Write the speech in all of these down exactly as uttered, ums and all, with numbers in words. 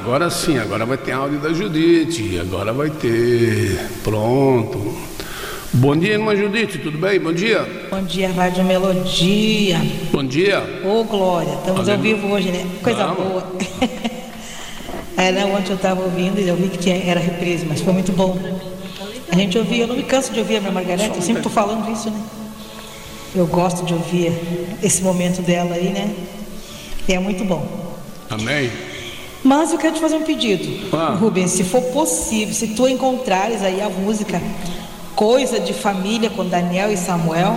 agora sim, agora vai ter áudio da Judite, agora vai ter, pronto. Bom dia, irmã Judite, tudo bem? Bom dia. Bom dia, Rádio Melodia. Bom dia. Ô, Glória, estamos ao vivo hoje, né? Coisa Vamos. boa. É, né? Ontem eu estava ouvindo e eu vi que tinha, era reprise, mas foi muito bom. A gente ouvia, eu não me canso de ouvir a minha Margarete, eu sempre estou falando isso, né? Eu gosto de ouvir esse momento dela aí, né? E é muito bom. Amém. Mas eu quero te fazer um pedido, Ah. Rubens, se for possível, se tu encontrares aí a música Coisa de Família com Daniel e Samuel,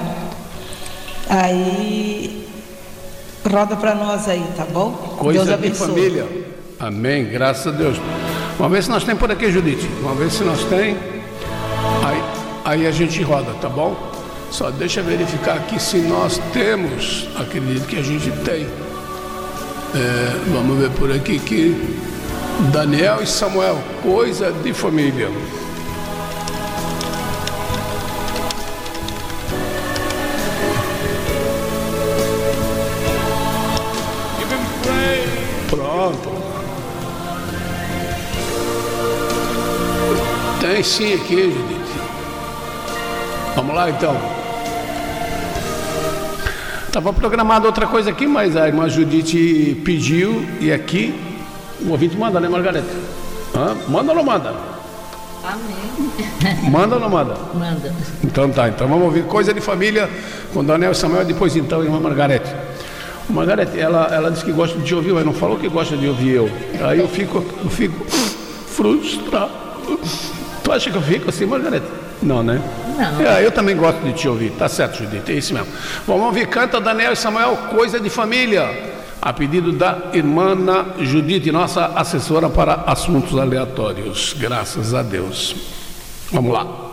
aí roda para nós aí, tá bom? Coisa Deus de abençoe. família. Amém, graças a Deus. Vamos ver se nós tem por aqui, Judite. Vamos ver se nós tem. Aí, aí a gente roda, tá bom? Só deixa eu verificar aqui se nós temos. Acredito que a gente tem. É, vamos ver por aqui que Daniel e Samuel, Coisa de Família. Pronto. Tem sim aqui, Judite. Vamos lá então. Estava programado outra coisa aqui, mas a irmã Judite pediu e aqui o ouvinte manda, né, Margarete? Hã? Manda ou não manda? Amém. Manda ou não manda? Manda. Então tá, então vamos ouvir Coisa de Família com Daniel e Samuel, depois então a irmã Margarete. Margarete, ela, ela disse que gosta de te ouvir, mas não falou que gosta de ouvir eu. Aí eu fico, eu fico frustrado. Tu acha que eu fico assim, Margarete? Não, né? Não. É, eu também gosto de te ouvir. Tá certo, Judite, é isso mesmo. Vamos ouvir, canta Daniel e Samuel, Coisa de Família, a pedido da irmã Judite, nossa assessora para assuntos aleatórios. Graças a Deus. Vamos lá.